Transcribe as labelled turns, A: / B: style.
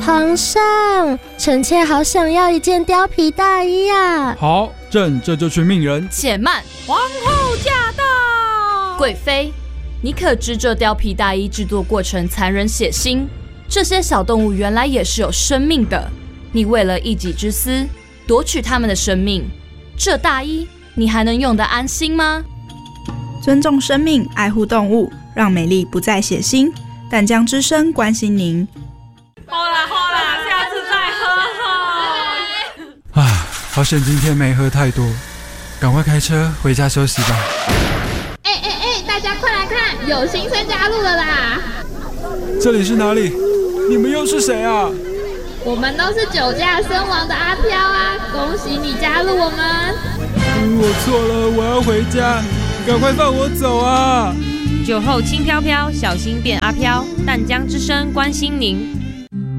A: 皇上，臣妾好想要一件貂皮大衣啊！
B: 好，朕这就去命人。
C: 且慢，皇后驾到！贵妃，你可知这貂皮大衣制作过程残忍血腥？这些小动物原来也是有生命的，你为了一己之私夺取他们的生命，这大衣你还能用得安心吗？
D: 尊重生命，爱护动物，让美丽不再血腥。淡江之声关心您。
E: 好啦，下次再喝。
B: 好险今天没喝太多，赶快开车回家休息吧。
F: 大家快来看，有新生加入了啦！
B: 这里是哪里？你们又是谁啊？
F: 我们都是酒驾身亡的阿飘啊！恭喜你加入我们！
B: 我错了，我要回家，赶快放我走啊！
E: 酒后轻飘飘，小心变阿飘。淡江之声关心您，